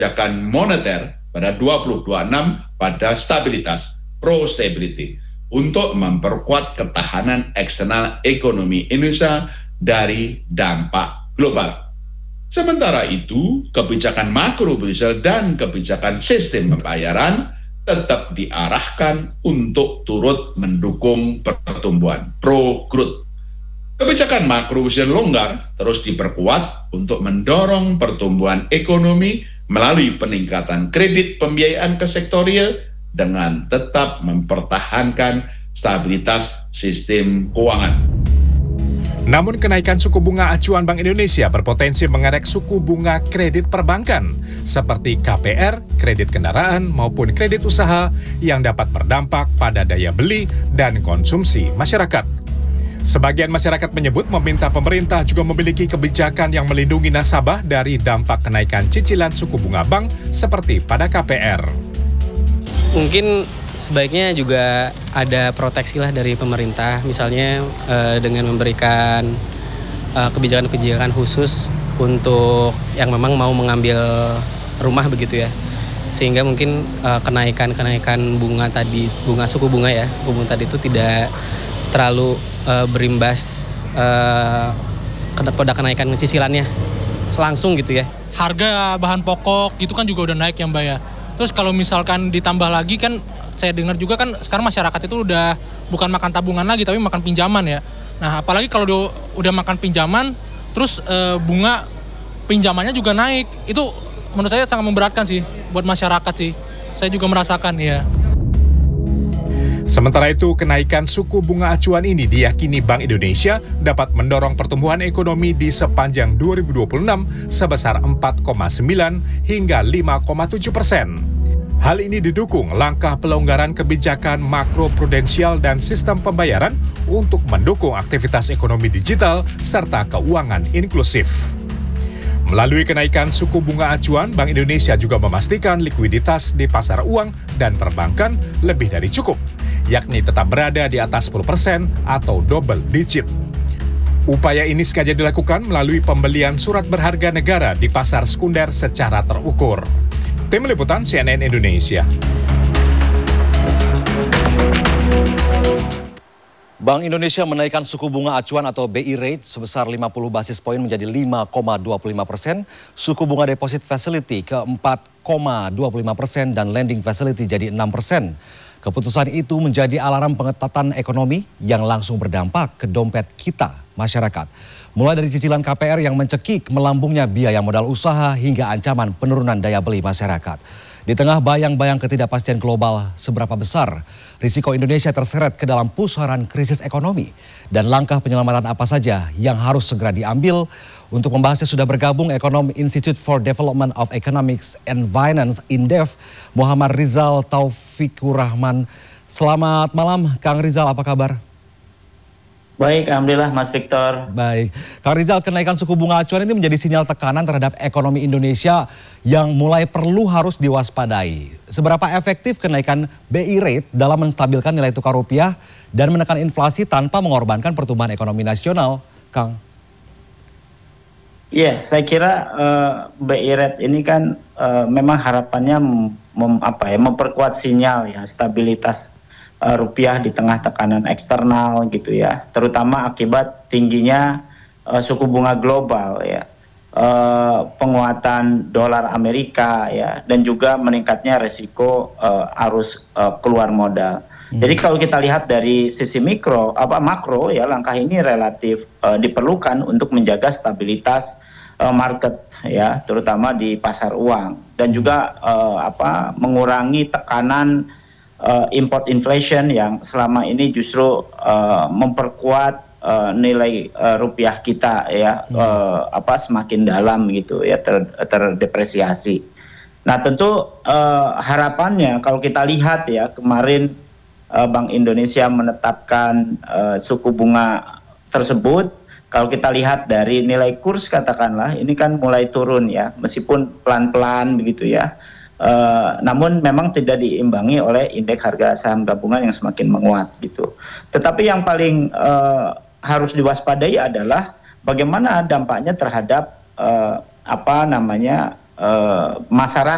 kebijakan moneter pada 2026 pada stabilitas pro-stability untuk memperkuat ketahanan eksternal ekonomi Indonesia dari dampak global. Sementara itu, kebijakan makro-prudensial dan kebijakan sistem pembayaran tetap diarahkan untuk turut mendukung pertumbuhan pro-growth. Kebijakan makro-prudensial longgar terus diperkuat untuk mendorong pertumbuhan ekonomi melalui peningkatan kredit pembiayaan ke sektorial dengan tetap mempertahankan stabilitas sistem keuangan. Namun kenaikan suku bunga acuan Bank Indonesia berpotensi mengerek suku bunga kredit perbankan seperti KPR, kredit kendaraan maupun kredit usaha yang dapat berdampak pada daya beli dan konsumsi masyarakat. Sebagian masyarakat menyebut meminta pemerintah juga memiliki kebijakan yang melindungi nasabah dari dampak kenaikan cicilan suku bunga bank seperti pada KPR. Mungkin sebaiknya juga ada proteksi lah dari pemerintah, misalnya dengan memberikan kebijakan-kebijakan khusus untuk yang memang mau mengambil rumah begitu ya. Sehingga mungkin kenaikan bunga tadi, suku bunga tadi itu tidak terlalu berimbas pada kenaikan cicilannya langsung gitu ya. Harga bahan pokok gitu kan juga udah naik ya Mbak ya. Terus kalau misalkan ditambah lagi kan saya dengar juga kan sekarang masyarakat itu udah bukan makan tabungan lagi tapi makan pinjaman ya. Nah apalagi kalau udah makan pinjaman terus bunga pinjamannya juga naik. Itu menurut saya sangat memberatkan sih buat masyarakat sih. Saya juga merasakan ya. Sementara itu, kenaikan suku bunga acuan ini diyakini Bank Indonesia dapat mendorong pertumbuhan ekonomi di sepanjang 2026 sebesar 4,9 hingga 5,7%. Hal ini didukung langkah pelonggaran kebijakan makro-prudensial dan sistem pembayaran untuk mendukung aktivitas ekonomi digital serta keuangan inklusif. Melalui kenaikan suku bunga acuan, Bank Indonesia juga memastikan likuiditas di pasar uang dan perbankan lebih dari cukup, yakni tetap berada di atas 10% atau double digit. Upaya ini sengaja dilakukan melalui pembelian surat berharga negara di pasar sekunder secara terukur. Tim Liputan CNN Indonesia. Bank Indonesia menaikkan suku bunga acuan atau BI rate sebesar 50 basis poin menjadi 5,25%, suku bunga deposit facility ke 4,25% dan lending facility jadi 6%. Keputusan itu menjadi alarm pengetatan ekonomi yang langsung berdampak ke dompet kita, masyarakat. Mulai dari cicilan KPR yang mencekik melambungnya biaya modal usaha hingga ancaman penurunan daya beli masyarakat. Di tengah bayang-bayang ketidakpastian global, seberapa besar risiko Indonesia terseret ke dalam pusaran krisis ekonomi dan langkah penyelamatan apa saja yang harus segera diambil. Untuk membahasnya sudah bergabung ekonom Institute for Development of Economics and Finance (INDEF) Muhammad Rizal Taufikur Rahman. Selamat malam Kang Rizal, apa kabar? Baik, alhamdulillah Mas Victor. Baik, Kang Rizal, kenaikan suku bunga acuan ini menjadi sinyal tekanan terhadap ekonomi Indonesia yang mulai perlu harus diwaspadai. Seberapa efektif kenaikan BI rate dalam menstabilkan nilai tukar rupiah dan menekan inflasi tanpa mengorbankan pertumbuhan ekonomi nasional, Kang? Iya, saya kira BI rate ini kan memang harapannya memperkuat sinyal ya stabilitas rupiah di tengah tekanan eksternal gitu ya, terutama akibat tingginya suku bunga global ya, penguatan dolar Amerika ya, dan juga meningkatnya resiko arus keluar modal. Jadi kalau kita lihat dari sisi makro ya, langkah ini relatif diperlukan untuk menjaga stabilitas market ya, terutama di pasar uang, dan juga mengurangi tekanan import inflation yang selama ini justru memperkuat nilai rupiah kita ya, semakin dalam gitu ya, terdepresiasi. Nah tentu harapannya kalau kita lihat ya, kemarin Bank Indonesia menetapkan suku bunga tersebut. Kalau kita lihat dari nilai kurs katakanlah ini kan mulai turun ya, meskipun pelan-pelan begitu ya. Namun memang tidak diimbangi oleh indeks harga saham gabungan yang semakin menguat gitu. Tetapi yang paling harus diwaspadai adalah bagaimana dampaknya terhadap masyarakat